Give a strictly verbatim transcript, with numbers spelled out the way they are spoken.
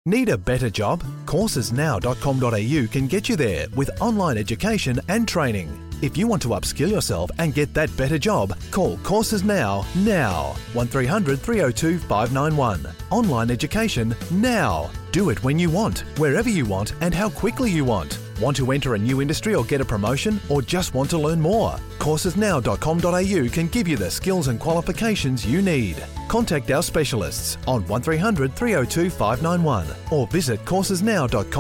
Need a better job? courses now dot com dot a u can get you there with online education and training. If you want to upskill yourself and get that better job, call Courses Now, now. one three hundred, three oh two, five nine one. Online education now. Do it when you want, wherever you want, and how quickly you want. Want to enter a new industry or get a promotion, or just want to learn more? courses now dot com dot a u can give you the skills and qualifications you need. Contact our specialists on one three hundred, three oh two, five nine one or visit courses now dot com.